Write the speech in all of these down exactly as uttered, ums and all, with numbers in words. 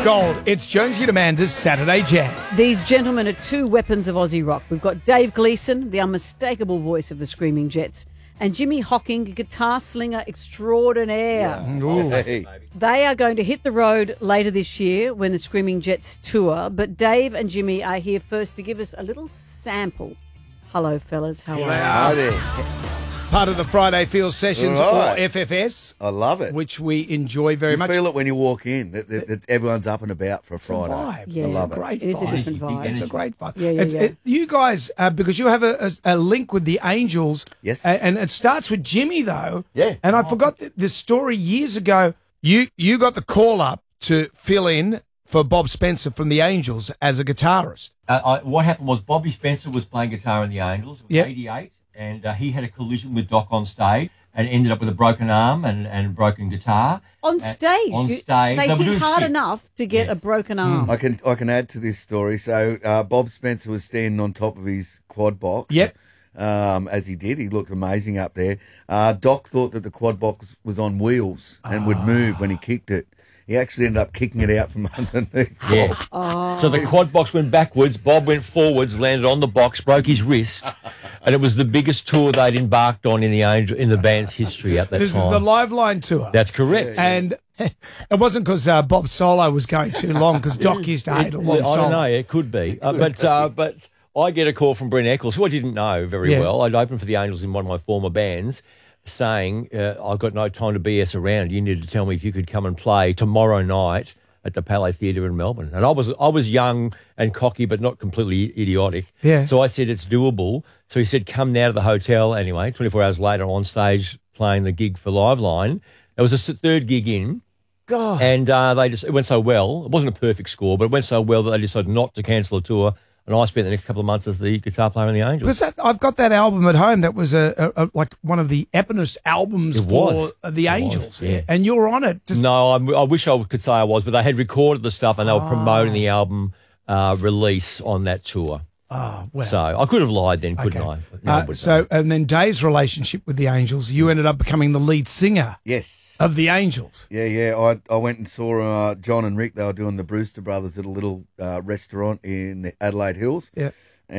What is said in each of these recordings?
Gold. It's Jonesy and Amanda's Saturday Jam. These gentlemen are two weapons of Aussie rock. We've got Dave Gleeson, the unmistakable voice of the Screaming Jets, and Jimmy Hocking, guitar slinger extraordinaire. Ooh. Hey. They are going to hit the road later this year when the Screaming Jets tour, but Dave and Jimmy are here first to give us a little sample. Hello, fellas. How are you? Hi there. Part of the Friday Feel Sessions, Right. or F F S, I love it. which we enjoy very you much. feel it when you walk in, that, that, that everyone's up and about for a It's a Friday. vibe. Yeah. I It's love a it. great It is a vibe. different vibe. It's a great vibe. Yeah, yeah, It's- yeah. it- you guys, uh, because you have a, a, a link with the Angels. Yes. a- And it starts with Jimmy, though. Yeah. And I forgot th- this story years ago. You, you got the call up to fill in for Bob Spencer from the Angels as a guitarist. Uh, I, what happened was Bobby Spencer was playing guitar in the Angels. It was Yep. eighty-eight, and uh, he had a collision with Doc on stage and ended up with a broken arm and, and broken guitar. On Uh, stage. on You- stage. They were hit doing hard shit. enough to get Yes. a broken arm. I can I can add to this story. So uh, Bob Spencer was standing on top of his quad box. Yep. Um, as he did, he looked amazing up there. Uh, Doc thought that the quad box was on wheels and would move when he kicked it. He actually ended up kicking it out from underneath. Yeah. Oh. So the quad box went backwards, Bob went forwards, landed on the box, broke his wrist, and it was the biggest tour they'd embarked on in the Angel in the band's history at that This time. is the Live Line tour. That's correct. And it wasn't because uh, Bob's solo was going too long, because Doc used to hate a long I solo. don't know. It could be, uh, but uh, but I get a call from Brent Eccles, who I didn't know very Yeah. well. I'd opened for the Angels in one of my former bands, saying, uh, "I've got no time to B S around. You need to tell me if you could come and play tomorrow night at the Palais Theatre in Melbourne." And I was I was young and cocky, but not completely idiotic. Yeah. So I said it's doable. So he said, "Come now to the hotel." Anyway, twenty-four hours later, on stage playing the gig for Live Line. It was a s- third gig in. God. And uh, they just it went so well. It wasn't a perfect score, but it went so well that they decided not to cancel the tour. And I spent the next couple of months as the guitar player in the Angels. Because that, I've got that album at home. That was a, a, a like one of the epinous albums It for was. uh, the It was, Angels, yeah. and you were on it. Just, No, I, I wish I could say I was, but they had recorded the stuff and they were promoting the album uh, release on that tour. oh well. So I could have lied then, couldn't Okay. I? No, I Uh, wouldn't. so, and then Dave's relationship with the Angels, you ended up becoming the lead singer Yes. of the Angels. Yeah, yeah. I I went and saw uh, John and Rick. They were doing the Brewster Brothers at a little uh, restaurant in the Adelaide Hills. Yeah.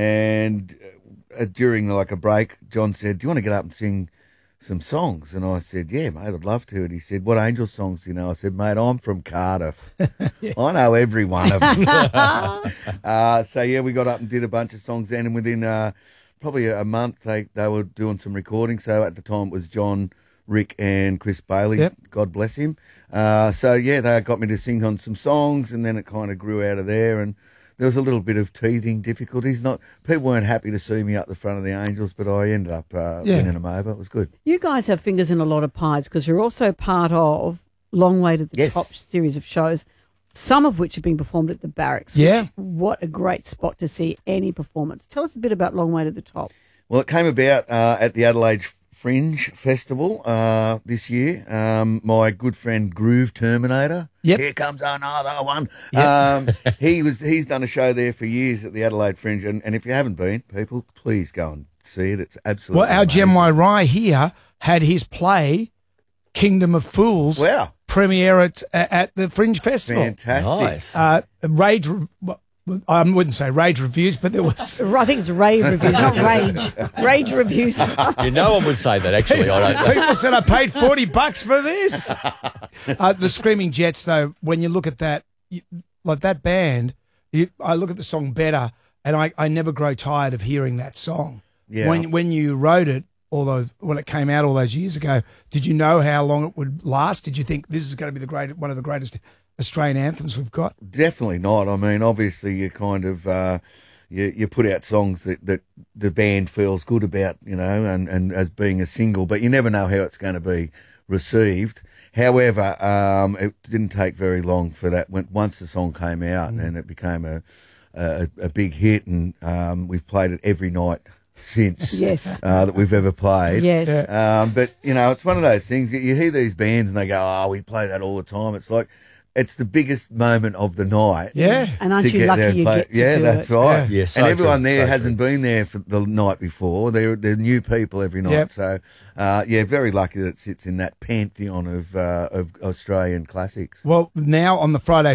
And uh, during like a break, John said, "Do you want to get up and sing some songs?" And I said, "Yeah, mate, I'd love to." And he said, "What Angel songs do you know?" I said, "Mate, I'm from Cardiff. I know every one of them." uh, so yeah, we got up and did a bunch of songs then, and within uh, probably a month, they they were doing some recording. So at the time, it was John, Rick, and Chris Bailey. Yep. God bless him. Uh, so yeah, they got me to sing on some songs, and then it kind of grew out of there. And there was a little bit of teething difficulties. Not people weren't happy to see me up the front of the Angels, but I ended up uh, Yeah. winning them over. It was good. You guys have fingers in a lot of pies because you're also part of Long Way to the Yes. Top series of shows, some of which have been performed at the Barracks. Yeah. Which, what a great spot to see any performance. Tell us a bit about Long Way to the Top. Well, it came about uh, at the Adelaide Fringe Festival uh, this year. Um, my good friend Groove Terminator. Yep. Here comes another one. Yep. Um, he was he's done a show there for years at the Adelaide Fringe, and, and if you haven't been, people, please go and see it. It's absolutely Well, our amazing. Jem Rye here had his play, Kingdom of Fools, Wow, premiere at at the Fringe Festival. fantastic! Nice. Uh, Rage, Re- well, I wouldn't say Rage Reviews, but there was. I think it's rave reviews, not rage. Rage reviews. Yeah, no one would say that, actually. I don't. People said I paid forty bucks for this. Uh, the Screaming Jets, though, when you look at that, you, like that band, you, I look at the song Better, and I, I never grow tired of hearing that song. Yeah. When when you wrote it, all those when it came out all those years ago, did you know how long it would last? Did you think this is going to be the great one of the greatest Australian anthems we've got? Definitely not. I mean, obviously, you kind of uh, you you put out songs that, that the band feels good about, you know, and, and as being a single, but you never know how it's going to be received. However, um, it didn't take very long for that. When once the song came out Mm. and it became a a, a big hit, and um, we've played it every night since. Yes. uh, that we've ever played. Yes. Yeah. Um, but you know, it's one of those things. You, you hear these bands and they go, "Oh, we play that all the time." It's like it's the biggest moment of the night. Yeah. And aren't to you get there lucky and you play. get to Yeah, do that's it? right. Yeah. Yeah, so and everyone true, there so hasn't been there for the night before. They're they're new people every night. Yep. So uh, yeah, very lucky that it sits in that pantheon of uh, of Australian classics. Well, now on the Friday